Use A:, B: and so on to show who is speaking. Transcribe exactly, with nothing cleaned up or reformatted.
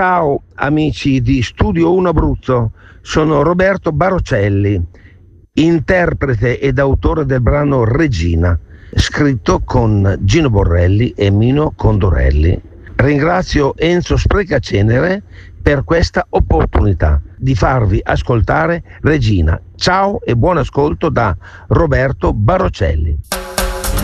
A: Ciao amici di Studio uno Abruzzo, sono Roberto Barocelli, interprete ed autore del brano Regina, scritto con Gino Borrelli e Mino Condorelli. Ringrazio Enzo Sprecacenere per questa opportunità di farvi ascoltare Regina. Ciao e buon ascolto da Roberto Barocelli.